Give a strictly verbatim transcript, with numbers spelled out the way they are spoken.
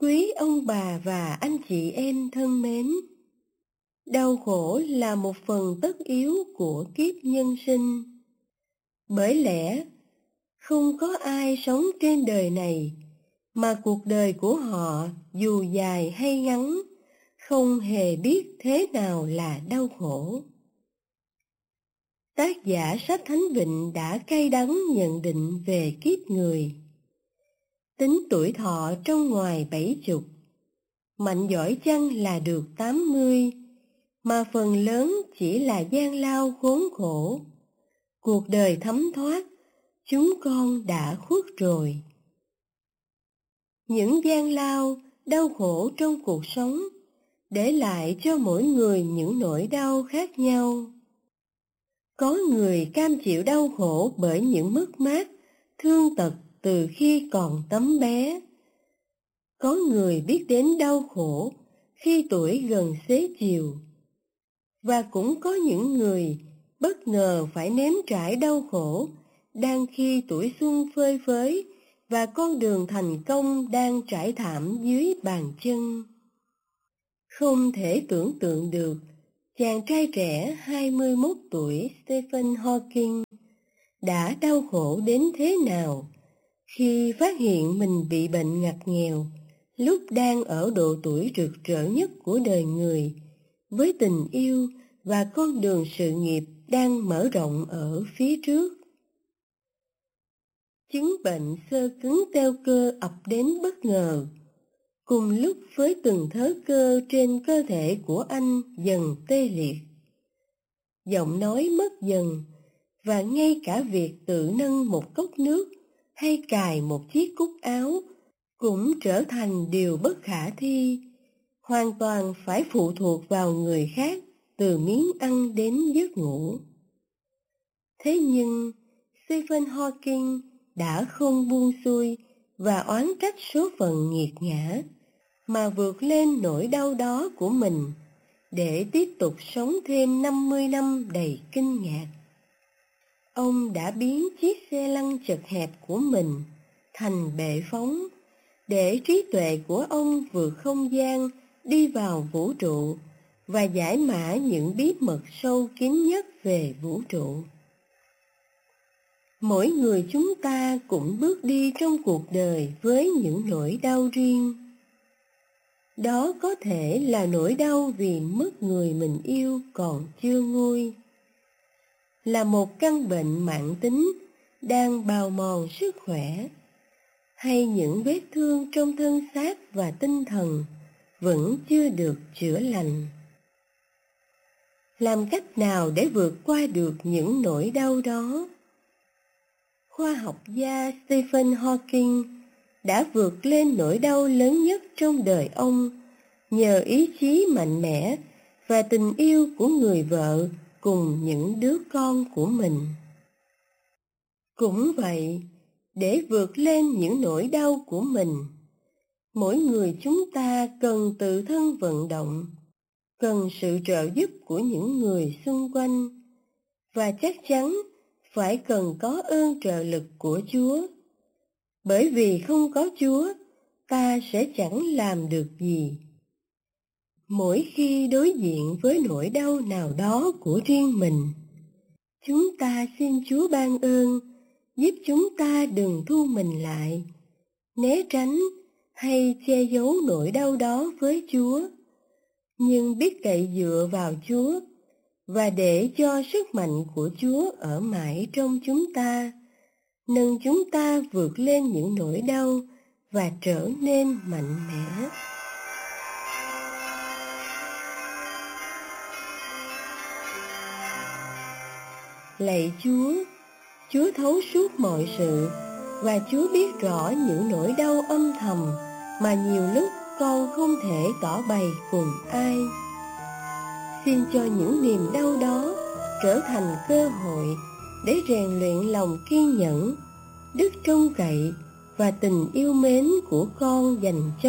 Quý ông bà và anh chị em thân mến, đau khổ là một phần tất yếu của kiếp nhân sinh. Bởi lẽ, không có ai sống trên đời này mà cuộc đời của họ dù dài hay ngắn, không hề biết thế nào là đau khổ. Tác giả sách Thánh Vịnh đã cay đắng nhận định về kiếp người. Tính tuổi thọ trong ngoài bảy chục, mạnh giỏi chăng là được tám mươi, mà phần lớn chỉ là gian lao khốn khổ. Cuộc đời thấm thoát, chúng con đã khuất rồi. Những gian lao, đau khổ trong cuộc sống để lại cho mỗi người những nỗi đau khác nhau. Có người cam chịu đau khổ bởi những mất mát, thương tật từ khi còn tấm bé. Có người biết đến đau khổ khi tuổi gần xế chiều. Và cũng có những người bất ngờ phải nếm trải đau khổ đang khi tuổi xuân phơi phới và con đường thành công đang trải thảm dưới bàn chân. Không thể tưởng tượng được chàng trai trẻ hai mươi mốt tuổi Stephen Hawking đã đau khổ đến thế nào khi phát hiện mình bị bệnh ngặt nghèo lúc đang ở độ tuổi rực rỡ nhất của đời người, với tình yêu và con đường sự nghiệp đang mở rộng ở phía trước. Chứng bệnh xơ cứng teo cơ ập đến bất ngờ, cùng lúc với từng thớ cơ trên cơ thể của anh dần tê liệt. Giọng nói mất dần, và ngay cả việc tự nâng một cốc nước hay cài một chiếc cúc áo cũng trở thành điều bất khả thi, hoàn toàn phải phụ thuộc vào người khác từ miếng ăn đến giấc ngủ. Thế nhưng Stephen Hawking đã không buông xuôi và oán trách số phận nghiệt ngã, mà vượt lên nỗi đau đó của mình để tiếp tục sống thêm năm mươi năm đầy kinh ngạc. Ông đã biến chiếc xe lăn chật hẹp của mình thành bệ phóng, để trí tuệ của ông vượt không gian đi vào vũ trụ và giải mã những bí mật sâu kín nhất về vũ trụ. Mỗi người chúng ta cũng bước đi trong cuộc đời với những nỗi đau riêng. Đó có thể là nỗi đau vì mất người mình yêu còn chưa nguôi, là một căn bệnh mãn tính đang bào mòn sức khỏe, hay những vết thương trong thân xác và tinh thần vẫn chưa được chữa lành. Làm cách nào để vượt qua được những nỗi đau đó? Khoa học gia Stephen Hawking đã vượt lên nỗi đau lớn nhất trong đời ông nhờ ý chí mạnh mẽ và tình yêu của người vợ cùng những đứa con của mình. Cũng vậy, để vượt lên những nỗi đau của mình, mỗi người chúng ta cần tự thân vận động, cần sự trợ giúp của những người xung quanh, và chắc chắn phải cần có ơn trợ lực của Chúa. Bởi vì không có Chúa, ta sẽ chẳng làm được gì. Mỗi khi đối diện với nỗi đau nào đó của riêng mình, chúng ta xin Chúa ban ơn, giúp chúng ta đừng thu mình lại, né tránh hay che giấu nỗi đau đó với Chúa, nhưng biết cậy dựa vào Chúa và để cho sức mạnh của Chúa ở mãi trong chúng ta, nâng chúng ta vượt lên những nỗi đau và trở nên mạnh mẽ. Lạy Chúa, Chúa thấu suốt mọi sự, và Chúa biết rõ những nỗi đau âm thầm mà nhiều lúc con không thể tỏ bày cùng ai. Xin cho những niềm đau đó trở thành cơ hội để rèn luyện lòng kiên nhẫn, đức trông cậy và tình yêu mến của con dành cho